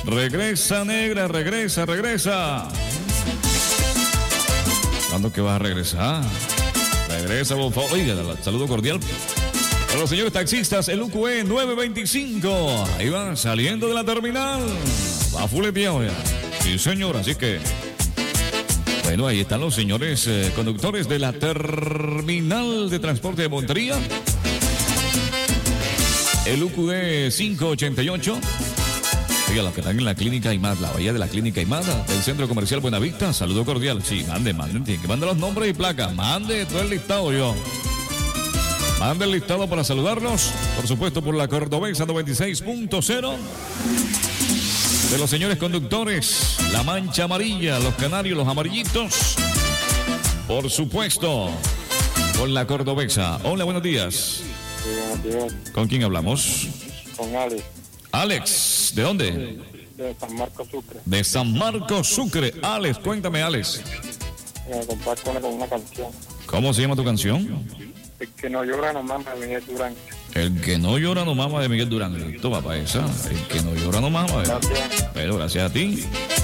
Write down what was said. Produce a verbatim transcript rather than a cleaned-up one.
Regresa, negra, regresa, regresa. ¿Cuándo que vas a regresar? Regresa, por favor. Oiga, saludo cordial para los señores taxistas, el U Q E nueve veinticinco. Ahí va, saliendo de la terminal. Va fuleteado ya. Sí, señor, así que... Bueno, ahí están los señores eh, conductores de la terminal de transporte de Montería. El U Q E quinientos ochenta y ocho. Oiga, los que están en la clínica Aymada, la bahía de la clínica Aymada, del centro comercial Buenavista, saludo cordial. Sí, mande, mande, tiene que mandar los nombres y placas. Mande todo el listado yo. Mande el listado para saludarnos. Por supuesto, por la Cordobesa noventa y seis punto cero. De los señores conductores, la mancha amarilla, los canarios, los amarillitos. Por supuesto, con la Cordobesa. Hola, buenos días. Sí, buenos días. ¿Con quién hablamos? Con Alex. Alex, ¿de dónde? De San Marcos Sucre. De San Marcos Sucre. Alex, cuéntame, Alex. Me comparto con una canción. ¿Cómo se llama tu canción? El que no llora no mama de Miguel Durán. El que no llora no mama de Miguel Durán. Toma para esa. El que no llora no mama. Gracias. Pero gracias a ti.